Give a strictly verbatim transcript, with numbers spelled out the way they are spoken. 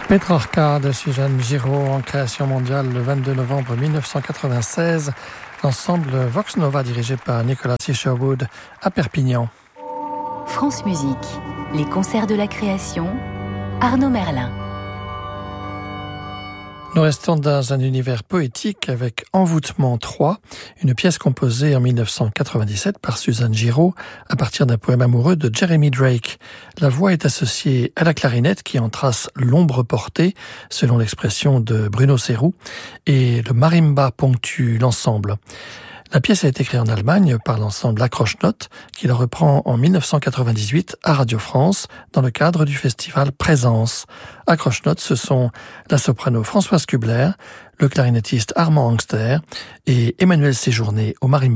Petrarca de Suzanne Giraud en création mondiale le vingt-deux novembre mille neuf cent quatre-vingt-seize. L'ensemble Vox Nova dirigé par Nicolas Sherwood à Perpignan. France Musique, les concerts de la création, Arnaud Merlin. Nous restons dans un univers poétique avec Envoûtement trois, une pièce composée en mille neuf cent quatre-vingt-dix-sept par Suzanne Giraud à partir d'un poème amoureux de Jeremy Drake. La voix est associée à la clarinette qui en trace l'ombre portée, selon l'expression de Bruno Serroux, et le marimba ponctue l'ensemble. La pièce a été créée en Allemagne par l'ensemble Accroche-Notes, qui la reprend en mille neuf cent quatre-vingt-dix-huit à Radio France, dans le cadre du festival Présence. Accroche-Notes, ce sont la soprano Françoise Kubler, le clarinettiste Armand Angster et Emmanuel Séjourné au marimba.